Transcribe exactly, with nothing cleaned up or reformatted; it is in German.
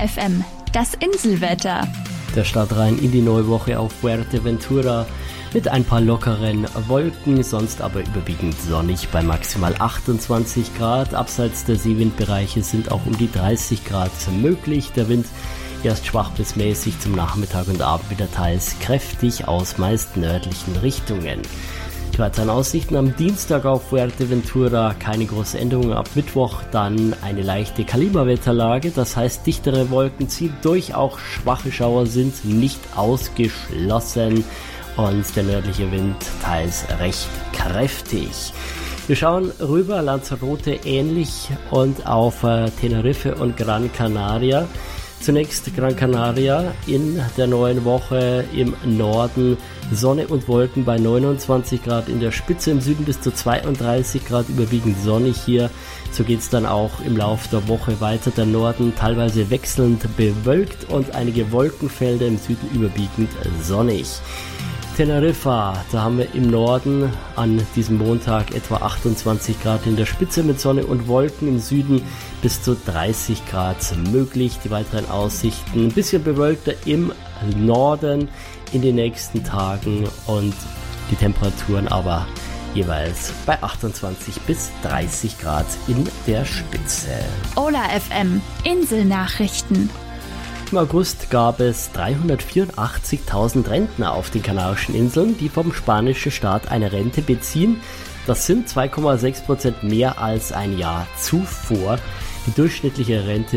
F M, das Inselwetter. Der Start rein in die neue Woche auf Fuerteventura mit ein paar lockeren Wolken, sonst aber überwiegend sonnig bei maximal achtundzwanzig Grad. Abseits der Seewindbereiche sind auch um die dreißig Grad möglich. Der Wind erst schwach bis mäßig, zum Nachmittag und Abend wieder teils kräftig aus meist nördlichen Richtungen. Die weiteren Aussichten am Dienstag auf Fuerteventura, keine große Änderung. Ab Mittwoch dann eine leichte Klimawetterlage, das heißt dichtere Wolken ziehen durch, auch schwache Schauer sind nicht ausgeschlossen und der nördliche Wind teils recht kräftig. Wir schauen rüber, Lanzarote ähnlich und auf äh, Teneriffe und Gran Canaria. Zunächst Gran Canaria in der neuen Woche im Norden, Sonne und Wolken bei neunundzwanzig Grad in der Spitze, im Süden bis zu zweiunddreißig Grad, überwiegend sonnig hier. So geht es dann auch im Laufe der Woche weiter. Der Norden teilweise wechselnd bewölkt und einige Wolkenfelder, im Süden überwiegend sonnig. Teneriffa, da haben wir im Norden an diesem Montag etwa achtundzwanzig Grad in der Spitze mit Sonne und Wolken, im Süden bis zu dreißig Grad möglich. Die weiteren Aussichten ein bisschen bewölkter im Norden in den nächsten Tagen und die Temperaturen aber jeweils bei achtundzwanzig bis dreißig Grad in der Spitze. Ola F M, Inselnachrichten. Im August gab es dreihundertvierundachtzigtausend Rentner auf den Kanarischen Inseln, die vom spanischen Staat eine Rente beziehen. Das sind zwei Komma sechs Prozent mehr als ein Jahr zuvor. Die durchschnittliche Rente